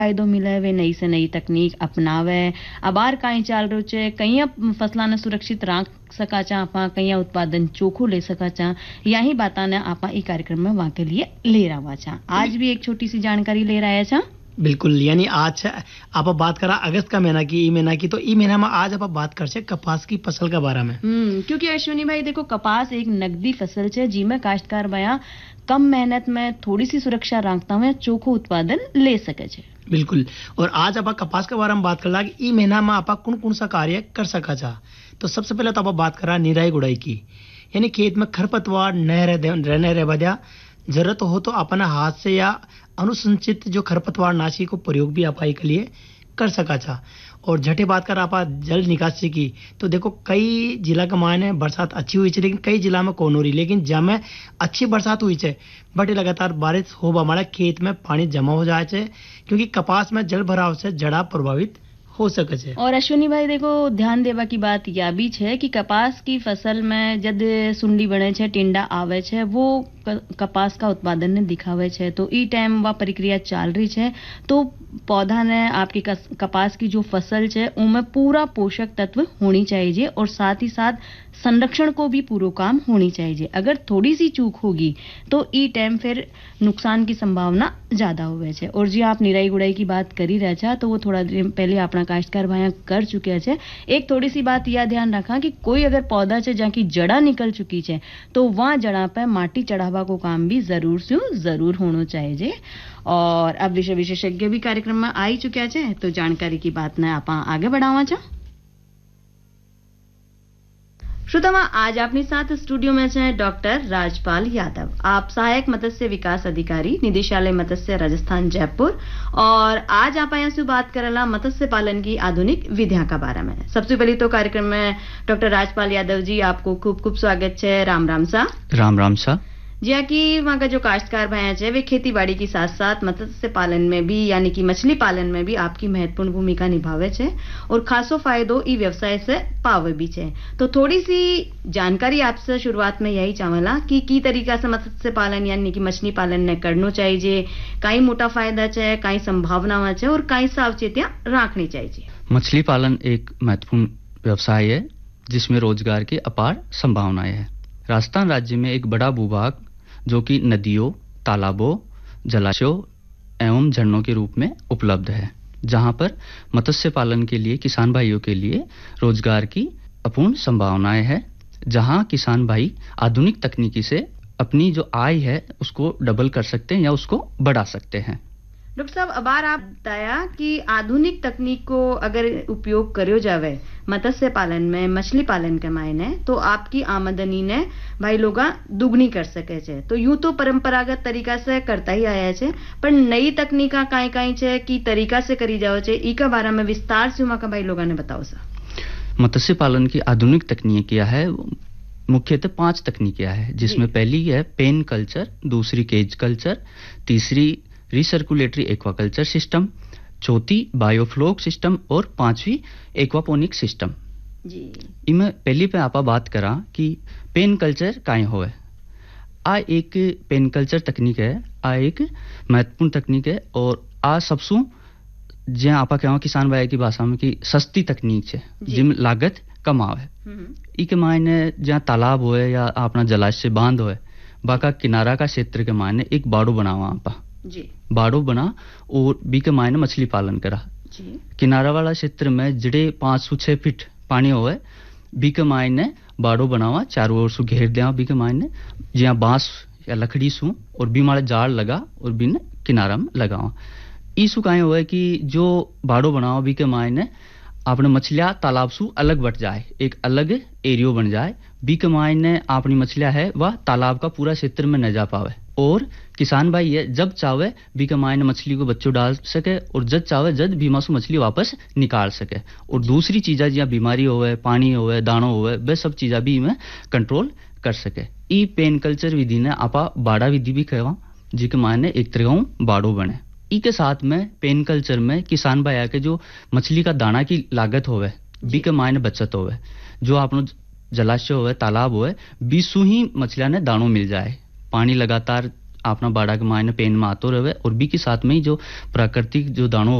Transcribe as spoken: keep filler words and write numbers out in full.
फायदो मिले वे नई से नई तकनीक अपनावे अबार काई चाल रो छे कई फसलाने सुरक्षित राख सका चा आपा कई उत्पादन चोखो ले सका चा यही बाता ने आपा ई कार्यक्रम में वहां के लिए ले रहा चा आज भी एक छोटी सी जानकारी ले रहा छा बिल्कुल यानी आज आप बात करा अगस्त का महीना की ई महीना की तो ई महीना में आज आप बात कर से कपास की फसल के बारे में हम्म क्योंकि अश्विनी भाई देखो कपास एक नकदी फसल छे जिसमें काश्तकार बया कम मेहनत में थोड़ी सी सुरक्षा रखता हुए चोखो उत्पादन ले सके छे बिल्कुल और आज आप कपास के बारे में बात करला कि ई महीना में आप कौन कौन सा कार्य कर सका चा तो सबसे पहले तो आप बात करा निराई गुड़ाई की यानी खेत में खरपतवार न रहने रह दिया जरूरत हो तो अपना हाथ से या अनुसंचित जो खरपतवार नाशी को प्रयोग भी आप के लिए कर सका था और झटे बात कर आप जल निकासी की तो देखो कई जिला का मायने बरसात अच्छी हुई है लेकिन कई जिला में कौन हो रही लेकिन जब में अच्छी बरसात हुई है बट लगातार बारिश हो हमारा खेत में पानी जमा हो जाए है क्योंकि कपास में जल भराव से जड़ा प्रभावित हो सके छे और अश्विनी भाई देखो ध्यान देवा की बात यह भी है कि कपास की फसल में जब सुंडी बने छे टिंडा आवे छे वो कपास का उत्पादन ने दिखावे छे तो ई टाइम वा प्रक्रिया चल रही है तो पौधा ने आपकी कपास की जो फसल है उनमें पूरा पोषक तत्व होनी चाहिए और साथ ही साथ संरक्षण को भी पूरा काम होनी चाहिए अगर थोड़ी सी चूक होगी तो ई टाइम फिर नुकसान की संभावना ज्यादा होवे छे और जी आप निराई गुड़ाई की बात करी रहा था तो वो थोड़ा दिन पहले अपना काश्तकार भाई कर चुके हैं एक थोड़ी सी बात यह ध्यान रखा कि कोई अगर पौधा है जहाँ की जड़ा निकल चुकी है तो वहां जड़ा पे माटी चढ़ावा को काम भी जरूर से जरूर होना चाहिए और अब विषय विशेषज्ञ भी कार्यक्रम में आई चुके हैं तो जानकारी की बात ने आप आगे बढ़ावा चा श्रोतामा आज अपनी साथ स्टूडियो में है डॉक्टर राजपाल यादव आप सहायक मत्स्य विकास अधिकारी निदेशालय मत्स्य राजस्थान जयपुर और आज आप यहाँ से बात करला मत्स्य पालन की आधुनिक विधियां का बारे में सबसे पहले तो कार्यक्रम में डॉक्टर राजपाल यादव जी आपको खूब खूब स्वागत है राम राम सा राम राम सा जी हाँ कि वहाँ का जो काश्तकार भाई है वे खेती बाड़ी के साथ साथ मत्स्य पालन में भी यानी कि मछली पालन में भी आपकी महत्वपूर्ण भूमिका निभावे छे और खासो फायदो ई व्यवसाय से पावे भी छे तो थोड़ी सी जानकारी आपसे शुरुआत में यही चाहला कि की तरीका से मत्स्य पालन यानी कि मछली पालन ने करनो चाहिए कई मोटा फायदा छे कई संभावना छे और कई सावचेतियां रखनी चाहिए मछली पालन एक महत्वपूर्ण व्यवसाय है जिसमें रोजगार की अपार संभावनाएं है राजस्थान राज्य में एक बड़ा भूभाग जो कि नदियों तालाबों जलाशयों एवं झरनों के रूप में उपलब्ध है जहां पर मत्स्य पालन के लिए किसान भाइयों के लिए रोजगार की अपूर्ण संभावनाएं हैं जहां किसान भाई आधुनिक तकनीकी से अपनी जो आय है उसको डबल कर सकते हैं या उसको बढ़ा सकते हैं डॉक्टर साहब अबार आप बताया कि आधुनिक तकनीक को अगर उपयोग करो जावे मत्स्य पालन में मछली पालन के मायने तो आपकी आमदनी ने भाई लोगा दुगनी कर सके छे तो यूं तो परंपरागत तरीका से करता ही आया छे पर नई तकनीका काई काई छे की तरीका से करी जावे छे ई के बारे में विस्तार से उमा का भाई लोगा ने बताओ सा मत्स्य पालन की आधुनिक तकनीक क्या है मुख्यतः पांच तकनीकियां है जिसमें पहली है पेन कल्चर दूसरी केज कल्चर तीसरी रिसर्कुलेटरी एक्वाकल्चर सिस्टम चौथी बायोफ्लोक सिस्टम और पांचवी एक्वापोनिक सिस्टम जी इनमें पहली पे आपा बात करा कि पेन कल्चर काहे होए आ एक पेन कल्चर तकनीक है आ एक महत्वपूर्ण तकनीक है और आ सबसु जे आपा कहो किसान भाई की भाषा में कि सस्ती तकनीक है जिम लागत कम आवे ई के मायने जहां तालाब होए या अपना जलाशय बांध होए बाका किनारा का क्षेत्र के मायने एक बाड़ो बनावा आपा जी बाड़ो बना और बी के मायने मछली पालन करा जी किनारा वाला क्षेत्र में जड़े पांच सौ छह फीट पानी होए बी के मायने बाड़ो बनावा चारों ओर से घेर दिया बी के मायने जहाँ बांस या लकड़ी सु और बी मारे जाल लगा और बिन किनारा में लगावा ई सु काहे होए कि जो बाड़ो बनावा बी के मायने आपने मछलियां तालाब सु अलग बट जाए एक अलग एरियो बन जाए बी के मायने अपनी मछलियां है वह तालाब का पूरा क्षेत्र में न जा पावे और किसान भाई ये जब चाहे बी के मायने मछली को बच्चों डाल सके और जब चाहे जब बीमा से मछली वापस निकाल सके और दूसरी चीजा जहाँ बीमारी होवे पानी होवे दानो होवे वे सब चीजा भी में कंट्रोल कर सके ई पेन कल्चर विधि ने आपा बाड़ा विधि भी कहवा जी के मायने एक तरह बाड़ो बने ई के साथ में पेन कल्चर में किसान भाई के जो मछली का दाना की लागत होवे बी के मायने बचत होवे जो आपनो जलाशय होवे तालाब होवे बीसू ही मछलियां ने दानो मिल जाए पानी लगातार अपना बाड़ा के मायने पेन में आतो रहे और बी के साथ में ही जो प्राकृतिक जो दानों